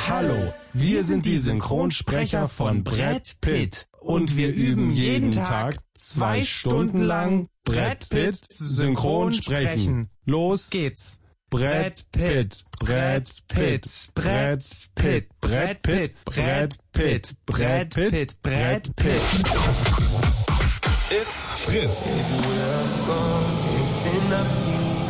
Hallo, wir sind die Synchronsprecher von Brad Pitt und wir üben jeden Tag 2 Stunden lang Brad Pitt synchron sprechen. Los geht's. Brad Pitt, Brad Pitt, Brad Pitt, Brad Pitt, Brad Pitt, Brad Pitt, Brad Pitt. It's Fritz.